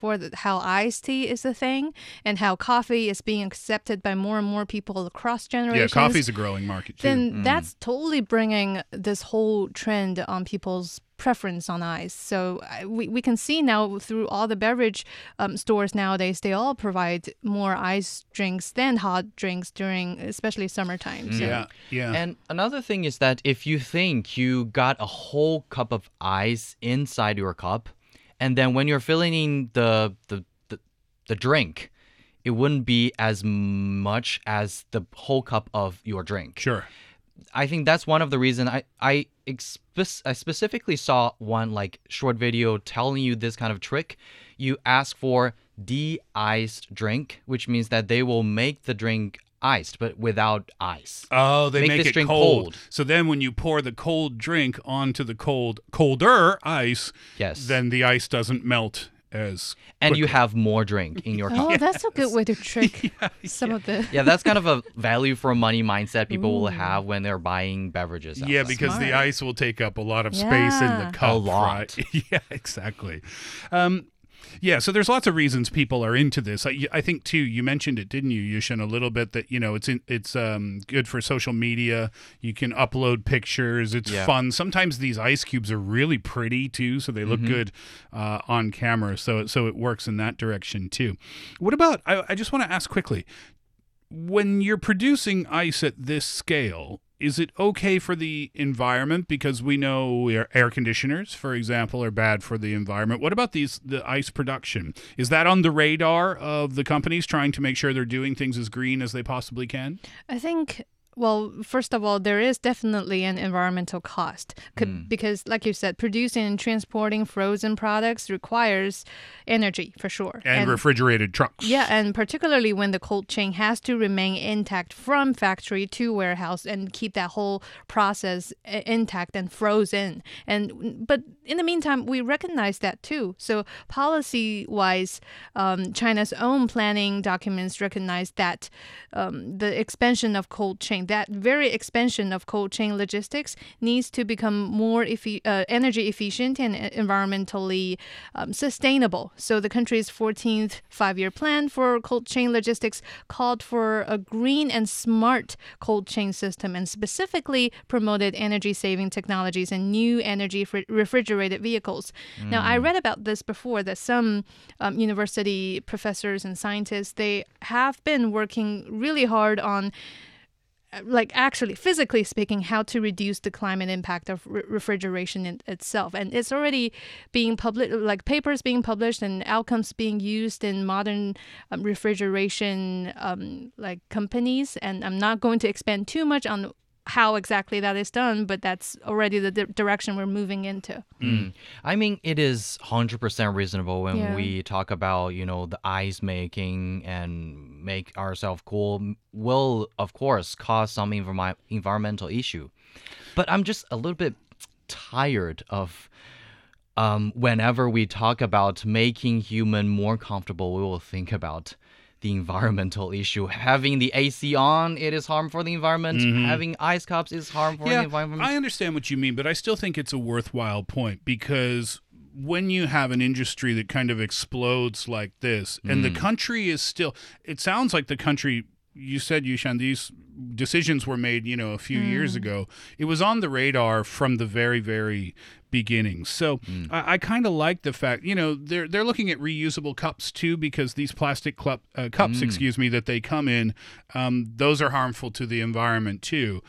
before, how iced tea is a thing and how coffee is being accepted by more and more people across generations. Yeah, coffee's a growing market too. Then that's totally bringing this whole trend on people's preference on ice. So we can see now through all the beverage stores nowadays, they all provide more ice drinks than hot drinks during especially summertime. So. Yeah. And another thing is that if you think you got a whole cup of ice inside your cup, and then when you're filling the drink, it wouldn't be as much as the whole cup of your drink. Sure. I think that's one of the reasons I specifically saw one like short video telling you this kind of trick. You ask for de-iced drink, which means that they will make the drink iced but without ice. Oh, they make this it drink cold. So then when you pour the cold drink onto the colder ice, Yes. then the ice doesn't melt as And you quickly. have more drink in your cup. Oh, that's a good way to trick some of the... Yeah, that's kind of a value for money mindset people will have when they're buying beverages. Yeah, outside. because the Smart. ice will take up a lot of space in the Yeah. cup. A lot. Right? Yeah, exactly. Yeah, so there's lots of reasons people are into this. I think too. You mentioned it, didn't you, Yushin, a little bit that it's good for social media. You can upload pictures. It's Yeah. fun. Sometimes these ice cubes are really pretty too, so they look good on camera. So it works in that direction too. What about? I just want to ask quickly. When you're producing ice at this scale, is it okay for the environment? Because we know air conditioners, for example, are bad for the environment. What about the ice production? Is that on the radar of the companies trying to make sure they're doing things as green as they possibly can? I think, well, first of all, there is definitely an environmental cost because, like you said, producing and transporting frozen products requires energy for sure. And refrigerated trucks. Yeah, and particularly when the cold chain has to remain intact from factory to warehouse and keep that whole process intact and frozen. But in the meantime, we recognize that too. So policy-wise, China's own planning documents recognize that the expansion of cold chain, that very expansion of cold chain logistics needs to become more energy efficient and environmentally sustainable. So the country's 14th five-year plan for cold chain logistics called for a green and smart cold chain system and specifically promoted energy-saving technologies and new energy refrigerated vehicles. Now, I read about this before, that some university professors and scientists, they have been working really hard on like actually physically speaking, how to reduce the climate impact of refrigeration itself. And it's already being published, like papers being published and outcomes being used in modern refrigeration like companies. And I'm not going to expand too much on how exactly that is done, but that's already the direction we're moving into. I mean, it is 100% reasonable when Yeah. we talk about, the ice making and make ourselves cool will, of course, cause some environmental issue. But I'm just a little bit tired of whenever we talk about making human more comfortable, we will think about the environmental issue. Having the AC on, it is harmful for the environment. Having ice cups is harmful for the environment. I understand what you mean, but I still think it's a worthwhile point because when you have an industry that kind of explodes like this, and the country is still, it sounds like the country, you said, Yushan, these decisions were made, a few years ago. It was on the radar from the very, very beginning. So I kind of like the fact, they're looking at reusable cups too, because these plastic cups, that they come in, those are harmful to the environment too.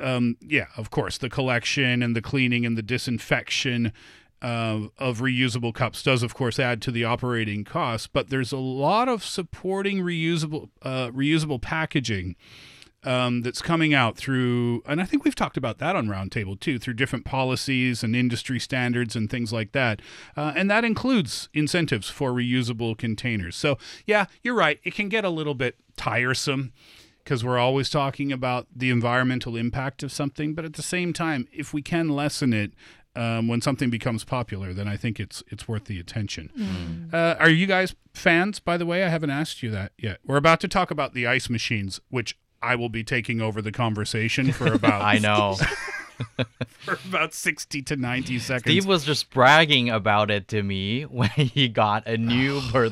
Of course, the collection and the cleaning and the disinfection of reusable cups does, of course, add to the operating costs, but there's a lot of supporting reusable packaging that's coming out through, and I think we've talked about that on Roundtable too, through different policies and industry standards and things like that. And that includes incentives for reusable containers. So, yeah, you're right. It can get a little bit tiresome because we're always talking about the environmental impact of something. But at the same time, if we can lessen it, when something becomes popular, then I think it's worth the attention. Are you guys fans, by the way? I haven't asked you that yet. We're about to talk about the ice machines, which I will be taking over the conversation for about I know. for about 60 to 90 seconds. Steve was just bragging about it to me when he got a new